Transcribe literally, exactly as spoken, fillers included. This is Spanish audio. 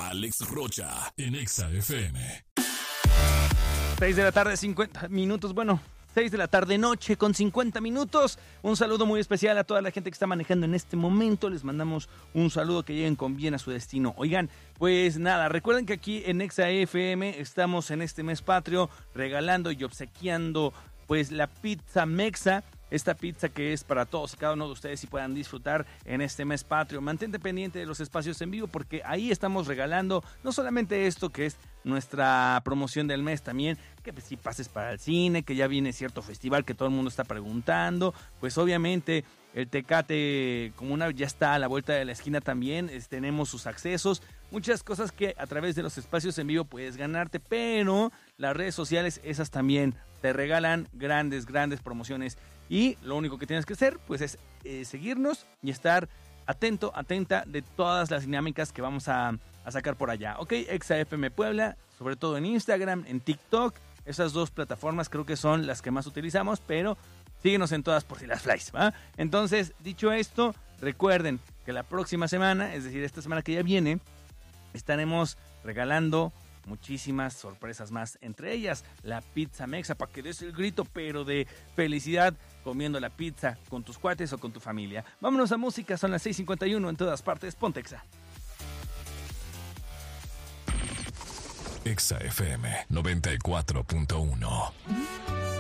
Alex Rocha en Exa F M. seis de la tarde, cincuenta minutos. Bueno, seis de la tarde, noche con cincuenta minutos. Un saludo muy especial a toda la gente que está manejando en este momento. Les mandamos un saludo, que lleguen con bien a su destino. Oigan, pues nada, recuerden que aquí en Exa F M estamos en este mes patrio regalando y obsequiando pues la pizza Mexa. Esta pizza que es para todos y cada uno de ustedes y puedan disfrutar en este mes patrio. Mantente pendiente de los espacios en vivo porque ahí estamos regalando no solamente esto que es nuestra promoción del mes, también que si pases para el cine, que ya viene cierto festival que todo el mundo está preguntando, pues obviamente el Tecate Comunal ya está a la vuelta de la esquina también, es, tenemos sus accesos, muchas cosas que a través de los espacios en vivo puedes ganarte, pero las redes sociales esas también te regalan grandes, grandes promociones y lo único que tienes que hacer pues es eh, seguirnos y estar atento, atenta de todas las dinámicas que vamos a, a sacar por allá. Ok, Exa F M Puebla, sobre todo en Instagram, en TikTok, esas dos plataformas creo que son las que más utilizamos, pero síguenos en todas por si las flies, ¿va? Entonces, dicho esto, recuerden que la próxima semana, es decir, esta semana que ya viene, estaremos regalando muchísimas sorpresas más, entre ellas la pizza Mexa, para que des el grito, pero de felicidad, comiendo la pizza con tus cuates o con tu familia. Vámonos a música, son las seis cincuenta y uno en todas partes, ponte Exa. Exa F M noventa y cuatro punto uno.